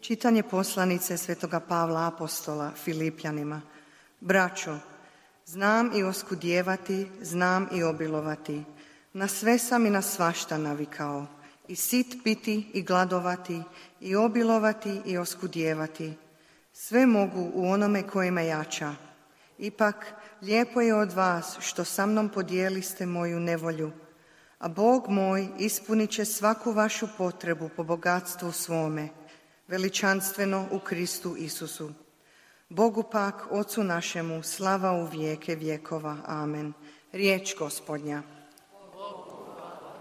Čitanje poslanice svetoga Pavla apostola Filipljanima. Braćo, znam i oskudijevati, znam i obilovati. Na sve sam i na svašta navikao. I sit piti i gladovati, i obilovati i oskudijevati. Sve mogu u onome koje me jača. Ipak, lijepo je od vas što sa mnom podijeliste moju nevolju. A Bog moj ispunit će svaku vašu potrebu po bogatstvu svome, veličanstveno u Kristu Isusu. Bogu pak, Ocu našemu, slava u vijeke vjekova. Amen. Riječ Gospodnja.